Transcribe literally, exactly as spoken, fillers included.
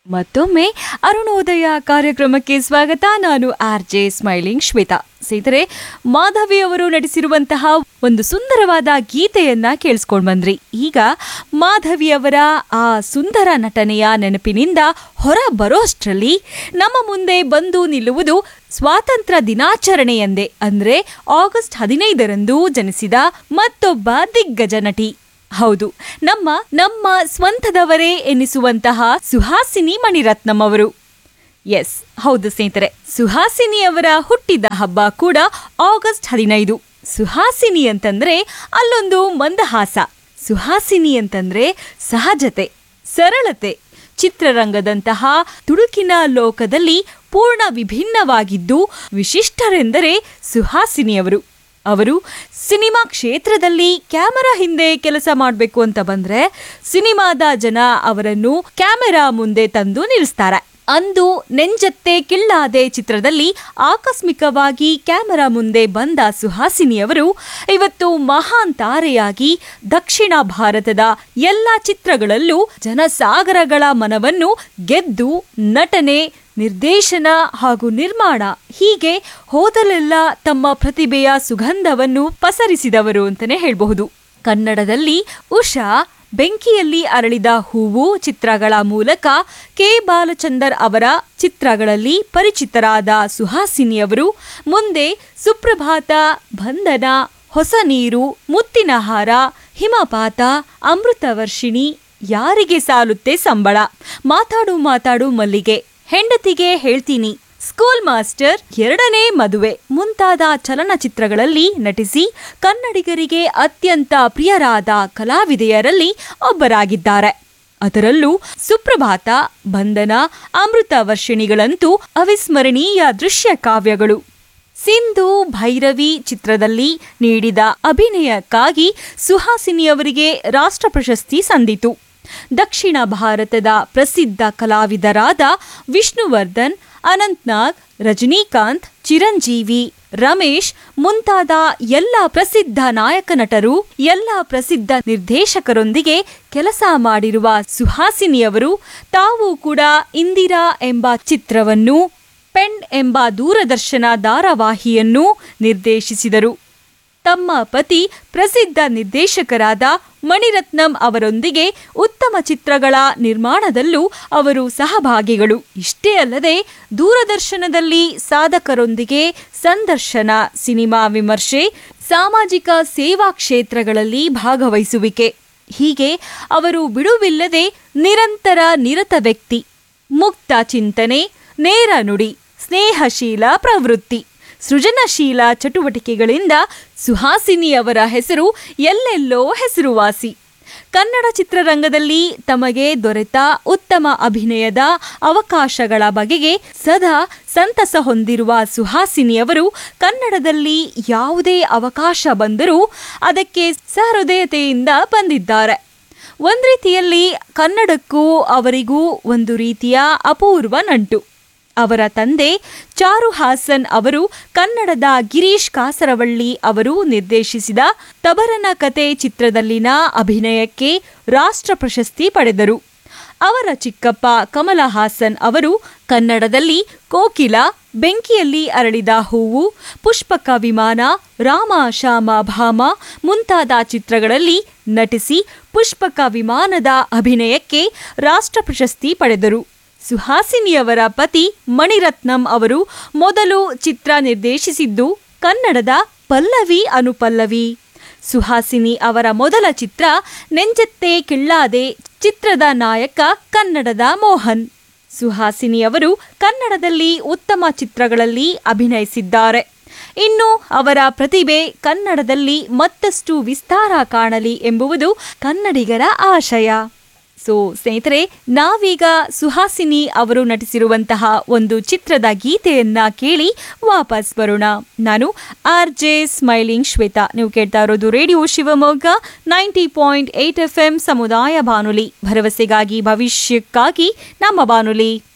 ಮತ್ತೊಮ್ಮೆ ಅರುಣೋದಯ ಕಾರ್ಯಕ್ರಮಕ್ಕೆ ಸ್ವಾಗತ. ನಾನು ಆರ್ ಜೆ ಸ್ಮೈಲಿಂಗ್ ಶ್ವೇತಾ. ಸ್ನೇಹಿತರೆ, ಮಾಧವಿ ಅವರು ನಟಿಸಿರುವಂತಹ ಒಂದು ಸುಂದರವಾದ ಗೀತೆಯನ್ನ ಕೇಳಿಸ್ಕೊಂಡ್ ಬಂದ್ರಿ. ಈಗ ಮಾಧವಿ ಅವರ ಆ ಸುಂದರ ನಟನೆಯ ನೆನಪಿನಿಂದ ಹೊರ ಬರೋಷ್ಟರಲ್ಲಿ ನಮ್ಮ ಮುಂದೆ ಬಂದು ನಿಲ್ಲುವುದು ಸ್ವಾತಂತ್ರ್ಯ ದಿನಾಚರಣೆಯಂದೇ, ಅಂದ್ರೆ ಆಗಸ್ಟ್ ಹದಿನೈದರಂದು ಜನಿಸಿದ ಮತ್ತೊಬ್ಬ ದಿಗ್ಗಜ ನಟಿ. ಹೌದು, ನಮ್ಮ ನಮ್ಮ ಸ್ವಂತದವರೇ ಎನ್ನಿಸುವಂತಹ ಸುಹಾಸಿನಿ ಮಣಿರತ್ನಂ ಅವರು. ಎಸ್, ಹೌದು ಸ್ನೇಹಿತರೆ, ಸುಹಾಸಿನಿ ಅವರ ಹುಟ್ಟಿದ ಹಬ್ಬ ಕೂಡ ಆಗಸ್ಟ್ ಹದಿನೈದು. ಸುಹಾಸಿನಿ ಅಂತಂದ್ರೆ ಅಲ್ಲೊಂದು ಮಂದಹಾಸ, ಸುಹಾಸಿನಿ ಅಂತಂದ್ರೆ ಸಹಜತೆ, ಸರಳತೆ. ಚಿತ್ರರಂಗದಂತಹ ತುಡುಕಿನ ಲೋಕದಲ್ಲಿ ಪೂರ್ಣ ವಿಭಿನ್ನವಾಗಿದ್ದು ವಿಶಿಷ್ಟರೆಂದರೆ ಸುಹಾಸಿನಿಯವರು. ಅವರು ಸಿನಿಮಾ ಕ್ಷೇತ್ರದಲ್ಲಿ ಕ್ಯಾಮೆರಾ ಹಿಂದೆ ಕೆಲಸ ಮಾಡಬೇಕು ಅಂತ ಬಂದ್ರೆ ಸಿನಿಮಾದ ಜನ ಅವರನ್ನು ಕ್ಯಾಮೆರಾ ಮುಂದೆ ತಂದು ನಿಲ್ಲಿಸ್ತಾರೆ. ಅಂದು ನೆಂಜತ್ತೆ ಕಿಳ್ಳಾದೆ ಚಿತ್ರದಲ್ಲಿ ಆಕಸ್ಮಿಕವಾಗಿ ಕ್ಯಾಮೆರಾ ಮುಂದೆ ಬಂದ ಸುಹಾಸಿನಿಯವರು ಇವತ್ತು ಮಹಾನ್ ತಾರೆಯಾಗಿ ದಕ್ಷಿಣ ಭಾರತದ ಎಲ್ಲ ಚಿತ್ರಗಳಲ್ಲೂ ಜನಸಾಗರಗಳ ಮನವನ್ನು ಗೆದ್ದು ನಟನೆ, ನಿರ್ದೇಶನ ಹಾಗೂ ನಿರ್ಮಾಣ ಹೀಗೆ ಹೋದಲೆಲ್ಲ ತಮ್ಮ ಪ್ರತಿಭೆಯ ಸುಗಂಧವನ್ನು ಪಸರಿಸಿದವರು ಅಂತಾನೆ ಹೇಳಬಹುದು. ಕನ್ನಡದಲ್ಲಿ ಉಷಾ, ಬೆಂಕಿಯಲ್ಲಿ ಅರಳಿದ ಹೂವು ಚಿತ್ರಗಳ ಮೂಲಕ ಕೆ ಬಾಲಚಂದರ್ ಅವರ ಚಿತ್ರಗಳಲ್ಲಿ ಪರಿಚಿತರಾದ ಸುಹಾಸಿನಿಯವರು ಮುಂದೆ ಸುಪ್ರಭಾತ, ಬಂಧನ, ಹೊಸ ನೀರು, ಮುತ್ತಿನಹಾರ, ಹಿಮಪಾತ, ಅಮೃತವರ್ಷಿಣಿ, ಯಾರಿಗೆ ಸಾಲುತ್ತೆ ಸಂಬಳ, ಮಾತಾಡು ಮಾತಾಡು ಮಲ್ಲಿಗೆ, ಹೆಂಡತಿಗೆ ಹೇಳ್ತೀನಿ, ಸ್ಕೂಲ್ ಮಾಸ್ಟರ್, ಎರಡನೇ ಮದುವೆ ಮುಂತಾದ ಚಲನಚಿತ್ರಗಳಲ್ಲಿ ನಟಿಸಿ ಕನ್ನಡಿಗರಿಗೆ ಅತ್ಯಂತ ಪ್ರಿಯರಾದ ಕಲಾವಿದೆಯರಲ್ಲಿ ಒಬ್ಬರಾಗಿದ್ದಾರೆ. ಅದರಲ್ಲೂ ಸುಪ್ರಭಾತ, ಬಂಧನ, ಅಮೃತ ವರ್ಷಿಣಿಗಳಂತೂ ಅವಿಸ್ಮರಣೀಯ ದೃಶ್ಯ ಕಾವ್ಯಗಳು. ಸಿಂಧು ಭೈರವಿ ಚಿತ್ರದಲ್ಲಿ ನೀಡಿದ ಅಭಿನಯಕ್ಕಾಗಿ ಸುಹಾಸಿನಿಯವರಿಗೆ ರಾಷ್ಟ್ರ ಪ್ರಶಸ್ತಿ ಸಂದಿತು. ದಕ್ಷಿಣ ಭಾರತದ ಪ್ರಸಿದ್ಧ ಕಲಾವಿದರಾದ ವಿಷ್ಣುವರ್ಧನ್, ಅನಂತ್ನಾಗ್, ರಜನಿಕಾಂತ್, ಚಿರಂಜೀವಿ, ರಮೇಶ್ ಮುಂತಾದ ಎಲ್ಲ ಪ್ರಸಿದ್ಧ ನಾಯಕ ನಟರು, ಎಲ್ಲ ಪ್ರಸಿದ್ಧ ನಿರ್ದೇಶಕರೊಂದಿಗೆ ಕೆಲಸ ಮಾಡಿರುವ ಸುಹಾಸಿನಿಯವರು ತಾವು ಕೂಡ ಇಂದಿರಾ ಎಂಬ ಚಿತ್ರವನ್ನು, ಪೆಣ್ ಎಂಬ ದೂರದರ್ಶನ ಧಾರಾವಾಹಿಯನ್ನು ನಿರ್ದೇಶಿಸಿದರು. ತಮ್ಮ ಪತಿ ಪ್ರಸಿದ್ಧ ನಿರ್ದೇಶಕರಾದ ಮಣಿರತ್ನಂ ಅವರೊಂದಿಗೆ ಉತ್ತಮ ಚಿತ್ರಗಳ ನಿರ್ಮಾಣದಲ್ಲೂ ಅವರು ಸಹಭಾಗಿಗಳು. ಇಷ್ಟೇ ಅಲ್ಲದೆ ದೂರದರ್ಶನದಲ್ಲಿ ಸಾಧಕರೊಂದಿಗೆ ಸಂದರ್ಶನ, ಸಿನಿಮಾ ವಿಮರ್ಶೆ, ಸಾಮಾಜಿಕ ಸೇವಾ ಕ್ಷೇತ್ರಗಳಲ್ಲಿ ಭಾಗವಹಿಸುವಿಕೆ ಹೀಗೆ ಅವರು ಬಿಡುವಿಲ್ಲದೆ ನಿರಂತರ ನಿರತ ವ್ಯಕ್ತಿ. ಮುಕ್ತ ಚಿಂತನೆ, ನೇರ ನುಡಿ, ಸ್ನೇಹಶೀಲ ಪ್ರವೃತ್ತಿ, ಸೃಜನಶೀಲ ಚಟುವಟಿಕೆಗಳಿಂದ ಸುಹಾಸಿನಿಯವರ ಹೆಸರು ಎಲ್ಲೆಲ್ಲೋ ಹೆಸರುವಾಸಿ. ಕನ್ನಡ ಚಿತ್ರರಂಗದಲ್ಲಿ ತಮಗೆ ದೊರೆತ ಉತ್ತಮ ಅಭಿನಯದ ಅವಕಾಶಗಳ ಬಗೆಗೆ ಸದಾ ಸಂತಸ ಹೊಂದಿರುವ ಸುಹಾಸಿನಿಯವರು ಕನ್ನಡದಲ್ಲಿ ಯಾವುದೇ ಅವಕಾಶ ಬಂದರೂ ಅದಕ್ಕೆ ಸಹೃದಯತೆಯಿಂದ ಬಂದಿದ್ದಾರೆ. ಒಂದು ರೀತಿಯಲ್ಲಿ ಕನ್ನಡಕ್ಕೂ ಅವರಿಗೂ ಒಂದು ರೀತಿಯ ಅಪೂರ್ವ ನಂಟು. ಅವರ ತಂದೆ ಚಾರು ಹಾಸನ್ ಅವರು ಕನ್ನಡದ ಗಿರೀಶ್ ಕಾಸರವಳ್ಳಿ ಅವರು ನಿರ್ದೇಶಿಸಿದ ತಬರನ ಕತೆ ಚಿತ್ರದಲ್ಲಿನ ಅಭಿನಯಕ್ಕೆ ರಾಷ್ಟ್ರ ಪ್ರಶಸ್ತಿ ಪಡೆದರು. ಅವರ ಚಿಕ್ಕಪ್ಪ ಕಮಲ ಹಾಸನ್ ಅವರು ಕನ್ನಡದಲ್ಲಿ ಕೋಕಿಲ, ಬೆಂಕಿಯಲ್ಲಿ ಅರಳಿದ ಹೂವು, ಪುಷ್ಪಕ ವಿಮಾನ, ರಾಮ ಶಾಮ ಭಾಮ ಮುಂತಾದ ಚಿತ್ರಗಳಲ್ಲಿ ನಟಿಸಿ ಪುಷ್ಪಕ ವಿಮಾನದ ಅಭಿನಯಕ್ಕೆ ರಾಷ್ಟ್ರ ಪ್ರಶಸ್ತಿ ಪಡೆದರು. ಸುಹಾಸಿನಿಯವರ ಪತಿ ಮಣಿರತ್ನಂ ಅವರು ಮೊದಲು ಚಿತ್ರ ನಿರ್ದೇಶಿಸಿದ್ದು ಕನ್ನಡದ ಪಲ್ಲವಿ ಅನುಪಲ್ಲವಿ. ಸುಹಾಸಿನಿ ಅವರ ಮೊದಲ ಚಿತ್ರ ನೆಂಜತ್ತೆ ಕಿಳ್ಳಾದೆ ಚಿತ್ರದ ನಾಯಕ ಕನ್ನಡದ ಮೋಹನ್. ಸುಹಾಸಿನಿ ಅವರು ಕನ್ನಡದಲ್ಲಿ ಉತ್ತಮ ಚಿತ್ರಗಳಲ್ಲಿ ಅಭಿನಯಿಸಿದ್ದಾರೆ. ಇನ್ನು ಅವರ ಪ್ರತಿಭೆ ಕನ್ನಡದಲ್ಲಿ ಮತ್ತಷ್ಟು ವಿಸ್ತಾರ ಕಾಣಲಿ ಎಂಬುವುದು ಕನ್ನಡಿಗರ ಆಶಯ. ಸೊ ಸ್ನೇಹಿತರೆ, ನಾವೀಗ ಸುಹಾಸಿನಿ ಅವರು ನಟಿಸಿರುವಂತಹ ಒಂದು ಚಿತ್ರದ ಗೀತೆಯನ್ನ ಕೇಳಿ ವಾಪಸ್ ಬರೋಣ. ನಾನು ಆರ್ ಜೆ ಸ್ಮೈಲಿಂಗ್ ಶ್ವೇತಾ. ನೀವು ಕೇಳ್ತಾ ಇರೋದು radio Shivamogga ninety point eight F M ಸಮುದಾಯ ಬಾನುಲಿ, ಭರವಸೆಗಾಗಿ ಭವಿಷ್ಯಕ್ಕಾಗಿ ನಮ್ಮ ಬಾನುಲಿ.